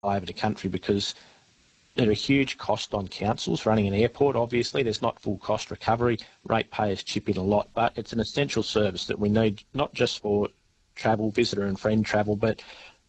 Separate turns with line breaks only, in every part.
over the country because they're a huge cost on councils. Running an airport, obviously, there's not full cost recovery. Ratepayers chip in a lot, but it's an essential service that we need not just for travel, visitor and friend travel, but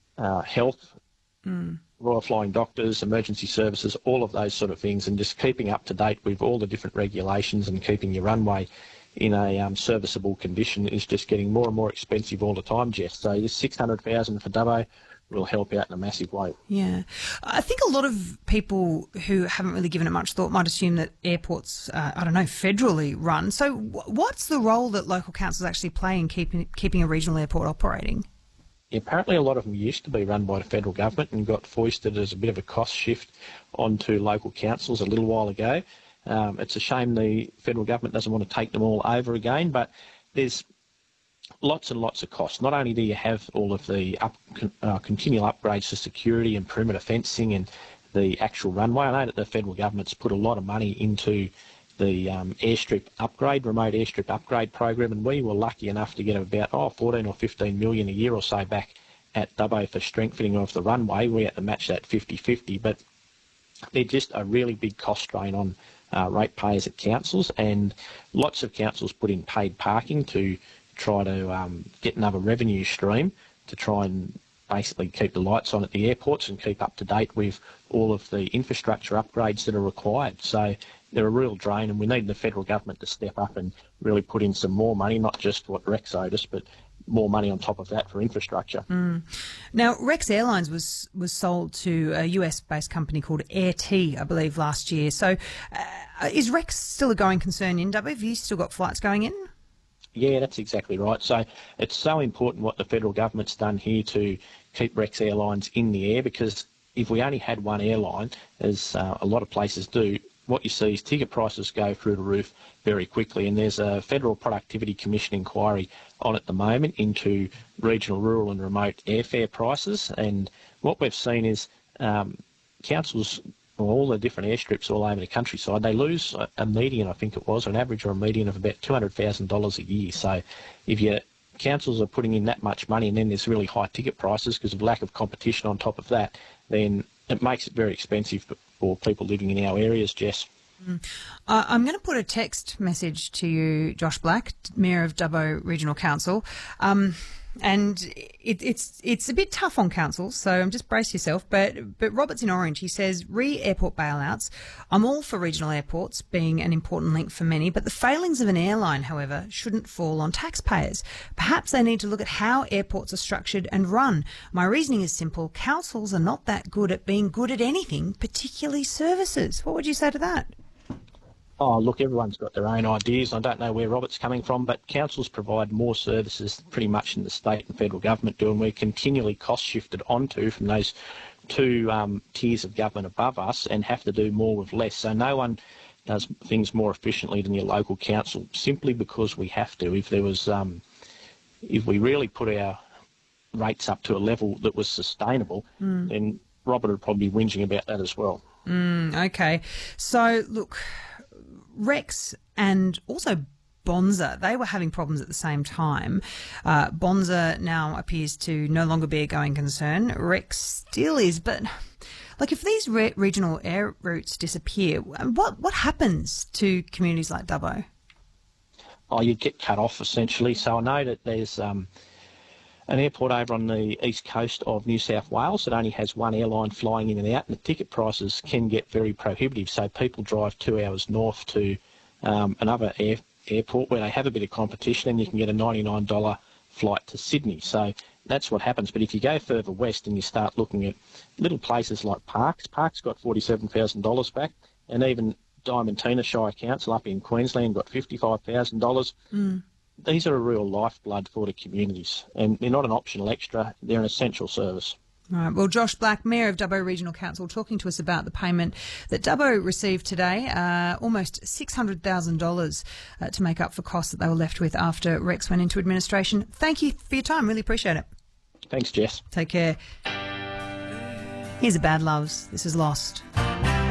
health, Royal Flying Doctors, emergency services, all of those sort of things, and just keeping up to date with all the different regulations and keeping your runway in a serviceable condition is just getting more and more expensive all the time, Jess. So this $600,000 for Dubbo will help out in a massive way.
Yeah. I think a lot of people who haven't really given it much thought might assume that airports, federally run. So what's the role that local councils actually play in keeping a regional airport operating?
Apparently a lot of them used to be run by the federal government and got foisted as a bit of a cost shift onto local councils a little while ago. It's a shame the federal government doesn't want to take them all over again, but there's lots and lots of costs. Not only do you have all of the continual upgrades to security and perimeter fencing and the actual runway. I know that the federal government's put a lot of money into the airstrip upgrade, remote airstrip upgrade program, and we were lucky enough to get about 14 or 15 million a year or so back at Dubbo for strengthening of the runway. We had to match that 50-50, but they're just a really big cost strain on ratepayers at councils, and lots of councils put in paid parking to try to get another revenue stream to try and basically keep the lights on at the airports and keep up to date with all of the infrastructure upgrades that are required. So they're a real drain, and we need the federal government to step up and really put in some more money, not just what Rex owed us, but more money on top of that for infrastructure.
Now, Rex Airlines was sold to a US-based company called Air T, I believe, last year. So is Rex still a going concern in Dubbo? Have you still got flights going in?
Yeah, that's exactly right. So it's so important what the federal government's done here to keep Rex Airlines in the air, because if we only had one airline, as a lot of places do, what you see is ticket prices go through the roof very quickly, and there's a Federal Productivity Commission inquiry on at the moment into regional, rural and remote airfare prices, and what we've seen is councils, all the different airstrips all over the countryside, they lose a median, I think it was, an average or a median of about $200,000 a year. So if your councils are putting in that much money and then there's really high ticket prices because of lack of competition on top of that, then it makes it very expensive for people living in our areas, Jess.
I'm going to put a text message to you, Josh Black, Mayor of Dubbo Regional Council. And it's a bit tough on councils, so just brace yourself. But Robert's in Orange. He says, re-airport bailouts. I'm all for regional airports being an important link for many, but the failings of an airline, however, shouldn't fall on taxpayers. Perhaps they need to look at how airports are structured and run. My reasoning is simple. Councils are not that good at being good at anything, particularly services. What would you say to that?
Oh, look, everyone's got their own ideas. I don't know where Robert's coming from, but councils provide more services pretty much than the state and federal government do, and we're continually cost shifted onto from those two tiers of government above us and have to do more with less. So no one does things more efficiently than your local council simply because we have to. If there was, if we really put our rates up to a level that was sustainable, then Robert would probably be whinging about that as well.
Okay. So, look, Rex and also Bonza, they were having problems at the same time. Bonza now appears to no longer be a going concern. Rex still is, but like if these regional air routes disappear, what happens to communities like Dubbo?
Oh, you get cut off essentially. So I know that there's an airport over on the east coast of New South Wales that only has one airline flying in and out, and the ticket prices can get very prohibitive. So people drive 2 hours north to another airport where they have a bit of competition, and you can get a $99 flight to Sydney. So that's what happens. But if you go further west and you start looking at little places like Parkes got $47,000 back, and even Diamantina Shire Council up in Queensland got $55,000. These are a real lifeblood for the communities, and they're not an optional extra, they're an essential service.
All right. Well, Josh Black, Mayor of Dubbo Regional Council, talking to us about the payment that Dubbo received today, almost $600,000 to make up for costs that they were left with after Rex went into administration. Thank you for your time. Really appreciate it.
Thanks, Jess.
Take care. Here's a Bad Loves. This is Lost.